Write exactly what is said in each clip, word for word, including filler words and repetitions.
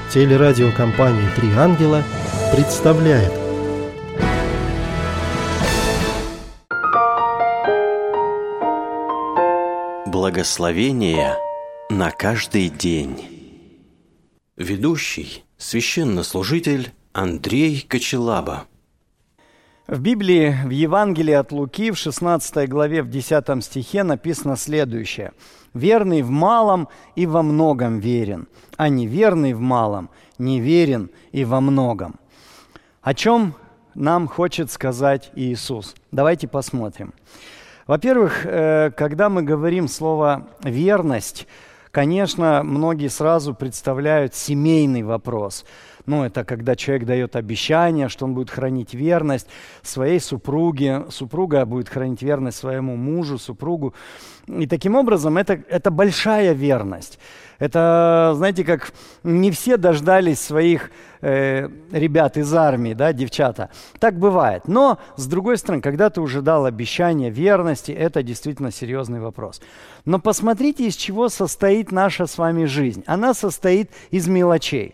Телерадиокомпания «Три ангела» представляет. Благословение на каждый день. Ведущий – священнослужитель Андрей Кочелаба. В Библии, в Евангелии от Луки, в шестнадцатой главе, в десятом стихе написано следующее. «Верный в малом и во многом верен, а неверный в малом не верен и во многом». О чем нам хочет сказать Иисус? Давайте посмотрим. Во-первых, когда мы говорим слово «верность», конечно, многие сразу представляют семейный вопрос. Ну, это когда человек дает обещание, что он будет хранить верность своей супруге, супруга будет хранить верность своему мужу, супругу. И таким образом это, это большая верность. Это, знаете, как не все дождались своих э, ребят из армии, да, девчата. Так бывает. Но, с другой стороны, когда ты уже дал обещание верности, это действительно серьезный вопрос. Но посмотрите, из чего состоит наша с вами жизнь. Она состоит из мелочей.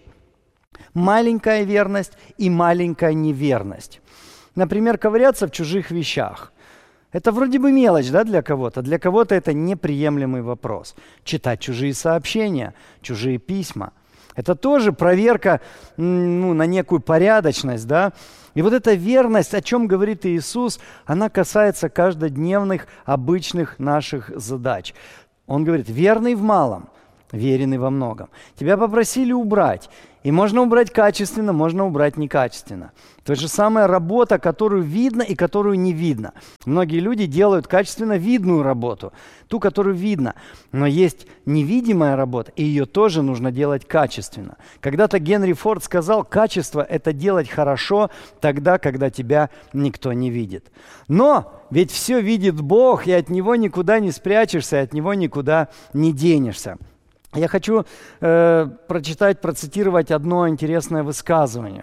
Маленькая верность и маленькая неверность. Например, ковыряться в чужих вещах. Это вроде бы мелочь, да, для кого-то. Для кого-то это неприемлемый вопрос. Читать чужие сообщения, чужие письма. Это тоже проверка, ну, на некую порядочность, да. И вот эта верность, о чем говорит Иисус, она касается каждодневных, обычных наших задач. Он говорит, верный в малом, верен и во многом. Тебя попросили убрать. И можно убрать качественно, можно убрать некачественно. То же самое работа, которую видно и которую не видно. Многие люди делают качественно видную работу, ту, которую видно. Но есть невидимая работа, и ее тоже нужно делать качественно. Когда-то Генри Форд сказал, качество – это делать хорошо тогда, когда тебя никто не видит. Но ведь все видит Бог, и от Него никуда не спрячешься, и от Него никуда не денешься. Я хочу э, прочитать, процитировать одно интересное высказывание.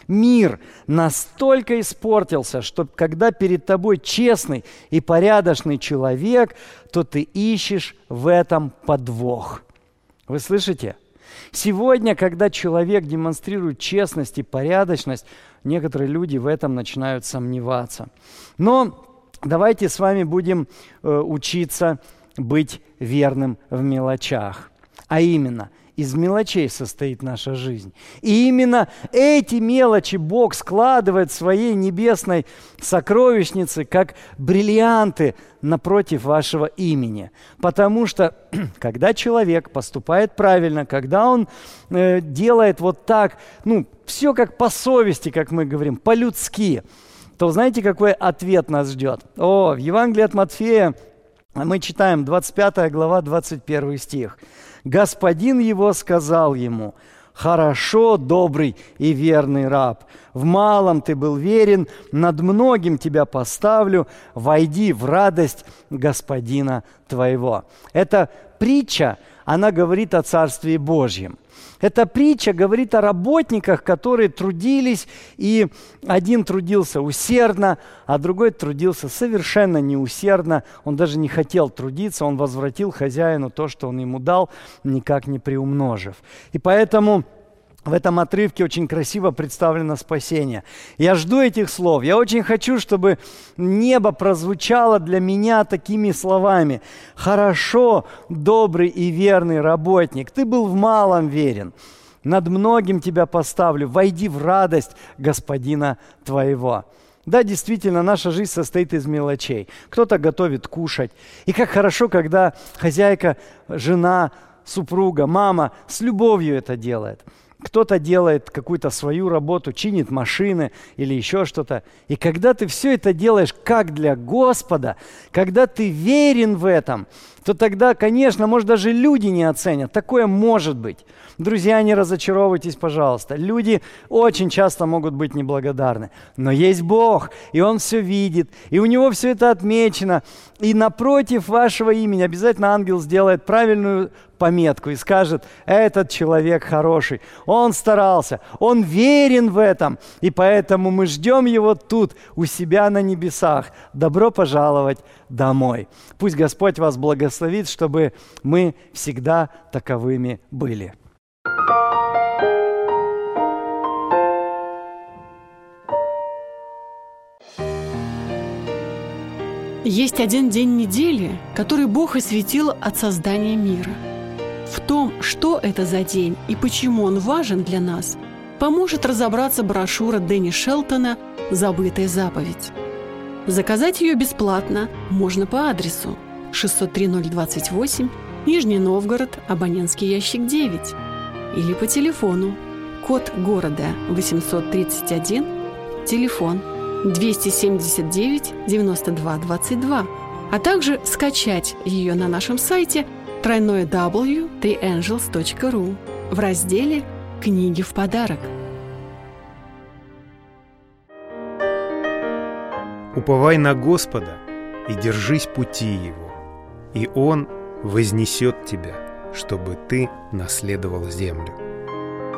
Мир настолько испортился, что когда перед тобой честный и порядочный человек, то ты ищешь в этом подвох. Вы слышите? Сегодня, когда человек демонстрирует честность и порядочность, некоторые люди в этом начинают сомневаться. Но давайте с вами будем э, учиться быть верным в мелочах. А именно, из мелочей состоит наша жизнь. И именно эти мелочи Бог складывает в своей небесной сокровищнице, как бриллианты напротив вашего имени. Потому что, когда человек поступает правильно, когда он э, делает вот так, ну, все как по совести, как мы говорим, по-людски, то знаете, какой ответ нас ждет? О, в Евангелии от Матфея мы читаем двадцать пятая глава, двадцать первый стих. «Господин его сказал ему, хорошо, добрый и верный раб, в малом ты был верен, над многим тебя поставлю, войди в радость господина твоего». Эта притча, она говорит о Царстве Божьем. Эта притча говорит о работниках, которые трудились, и один трудился усердно, а другой трудился совершенно неусердно. Он даже не хотел трудиться, он возвратил хозяину то, что он ему дал, никак не приумножив. И поэтому в этом отрывке очень красиво представлено спасение. Я жду этих слов. Я очень хочу, чтобы небо прозвучало для меня такими словами. «Хорошо, добрый и верный работник, ты был в малом верен. Над многим тебя поставлю. Войди в радость господина твоего». Да, действительно, наша жизнь состоит из мелочей. Кто-то готовит кушать. И как хорошо, когда хозяйка, жена, супруга, мама с любовью это делает. Кто-то делает какую-то свою работу, чинит машины или еще что-то. И когда ты все это делаешь как для Господа, когда ты верен в этом, то тогда, конечно, может, даже люди не оценят. Такое может быть. Друзья, не разочаровывайтесь, пожалуйста. Люди очень часто могут быть неблагодарны. Но есть Бог, и Он все видит, и у Него все это отмечено. И напротив вашего имени обязательно ангел сделает правильную пометку и скажет: этот человек хороший, он старался, он верен в этом, и поэтому мы ждем его тут, у себя на небесах. Добро пожаловать домой. Пусть Господь вас благословит, чтобы мы всегда таковыми были. Есть один день недели, который Бог осветил от создания мира. В том, что это за день и почему он важен для нас, поможет разобраться брошюра Дэнни Шелтона «Забытая заповедь». Заказать ее бесплатно можно по адресу шестьсот три ноль двадцать восемь, Нижний Новгород, абонентский ящик девять, или по телефону, код города восемьсот тридцать один, телефон двести семьдесят девять девяносто два двадцать два, а также скачать ее на нашем сайте дабл ю дабл ю дабл ю точка три энджелс точка ру в разделе «Книги в подарок». Уповай на Господа и держись пути Его, и Он вознесет тебя, чтобы ты наследовал землю.